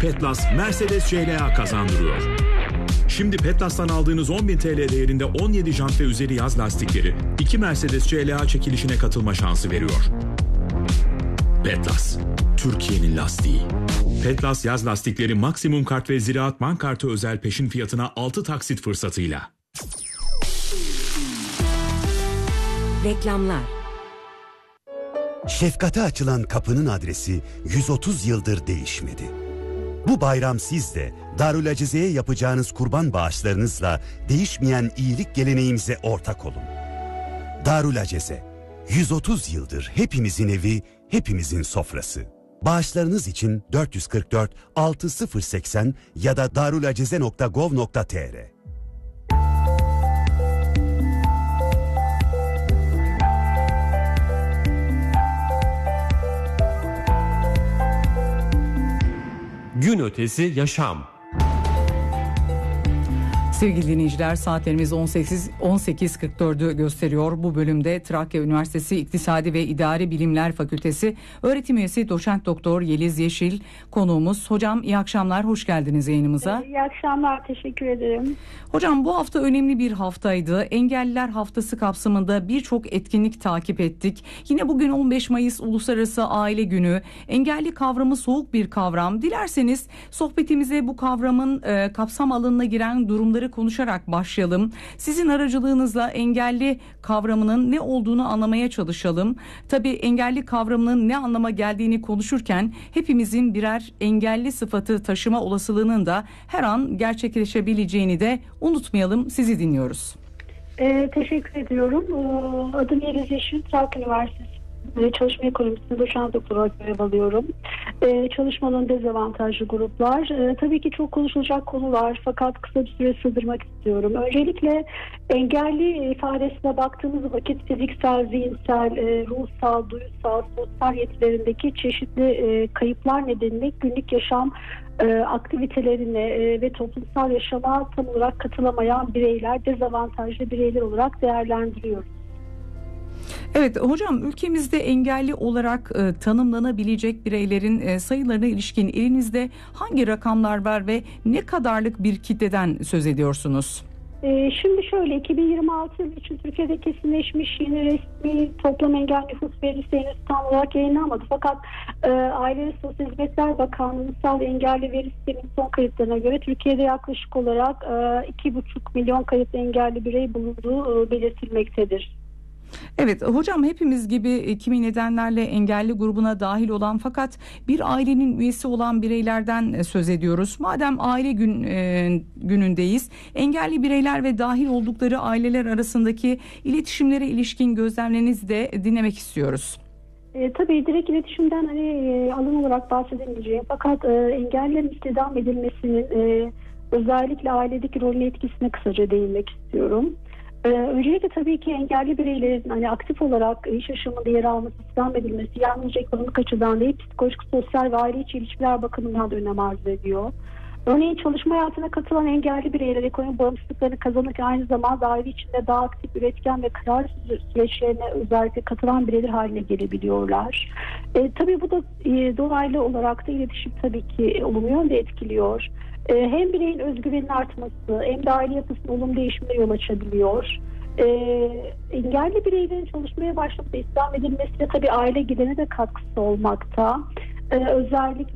Petlas Mercedes CLA kazandırıyor. Şimdi Petlas'tan aldığınız 10.000 TL değerinde 17 jant ve üzeri yaz lastikleri 2 Mercedes CLA çekilişine katılma şansı veriyor. Petlas, Türkiye'nin lastiği. Petlas yaz lastikleri maksimum kart ve Ziraat Bank kartı özel peşin fiyatına 6 taksit fırsatıyla. Reklamlar. Şefkate açılan kapının adresi 130 yıldır değişmedi. Bu bayram siz de Darül Acize'ye yapacağınız kurban bağışlarınızla değişmeyen iyilik geleneğimize ortak olun. Darül Acize, 130 yıldır hepimizin evi, hepimizin sofrası. Bağışlarınız için 444 6080 ya da darulacize.gov.tr. Gün ötesi yaşam. Sevgili dinleyiciler, saatlerimiz 18.44'ü gösteriyor. Bu bölümde Trakya Üniversitesi İktisadi ve İdari Bilimler Fakültesi öğretim üyesi doçent doktor Yeliz Yeşil konuğumuz. Hocam iyi akşamlar, hoş geldiniz yayınımıza. İyi akşamlar, teşekkür ederim. Hocam bu hafta önemli bir haftaydı. Engelliler Haftası kapsamında birçok etkinlik takip ettik. Yine bugün 15 Mayıs Uluslararası Aile Günü. Engelli kavramı soğuk bir kavram. Dilerseniz sohbetimize bu kavramın kapsam alanına giren durumları konuşarak başlayalım. Sizin aracılığınızla engelli kavramının ne olduğunu anlamaya çalışalım. Tabii engelli kavramının ne anlama geldiğini konuşurken hepimizin birer engelli sıfatı taşıma olasılığının da her an gerçekleşebileceğini de unutmayalım. Sizi dinliyoruz. Teşekkür ediyorum. Adım Yeliz Yeşil, Trakya Üniversitesi Çalışma Ekonomisi'nde doçent doktor olarak görev alıyorum. Çalışmanın dezavantajlı gruplar. Tabii ki çok konuşulacak konu var fakat kısa bir süre sığdırmak istiyorum. Öncelikle engelli ifadesine baktığımız vakit fiziksel, zihinsel, ruhsal, duysal, sosyal yetilerindeki çeşitli kayıplar nedeniyle günlük yaşam aktivitelerine ve toplumsal yaşama tam olarak katılamayan bireyler, dezavantajlı bireyler olarak değerlendiriyoruz. Evet hocam, ülkemizde engelli olarak tanımlanabilecek bireylerin sayılarına ilişkin elinizde hangi rakamlar var ve ne kadarlık bir kitleden söz ediyorsunuz? Şimdi şöyle, 2026 yılı için Türkiye'de kesinleşmiş yeni resmi toplam engelli nüfus verisi henüz tam olarak yayınlanmadı. Fakat Aile ve Sosyal Hizmetler Bakanlığı Ulusal Engelli Veri Sistemi'nin son kayıtlarına göre Türkiye'de yaklaşık olarak 2,5 milyon kayıtlı engelli birey bulunduğu belirtilmektedir. Evet hocam, hepimiz gibi kimi nedenlerle engelli grubuna dahil olan fakat bir ailenin üyesi olan bireylerden söz ediyoruz. Madem aile günündeyiz, engelli bireyler ve dahil oldukları aileler arasındaki iletişimlere ilişkin gözlemlerinizi de dinlemek istiyoruz. Tabii direkt iletişimden alan olarak bahsedemeyeceğim. Fakat engellerin istihdam edilmesinin özellikle ailedeki rolüne etkisine kısaca değinmek istiyorum. Öncelikle tabii ki engelli bireylerin aktif olarak iş yaşamında yer alması, istihdam edilmesi yalnızca ekonomik açıdan değil, psikolojik, sosyal ve aile içi ilişkiler bakımından da önem arz ediyor. Örneğin çalışma hayatına katılan engelli bireyler ekonomik bağımsızlıklarını kazanırken aynı zamanda aile içinde daha aktif, üretken ve karar süreçlerine özellikle katılan bireyler haline gelebiliyorlar. Tabii bu da dolaylı olarak da iletişim tabii ki olumlu yönde etkiliyor. Hem bireyin özgüvenin artması hem de aile yapısının olumlu değişimine yol açabiliyor. Engelli bireylerin çalışmaya başlaması, istihdam edilmesi de tabii aile gidene de katkısı olmakta. Özellikle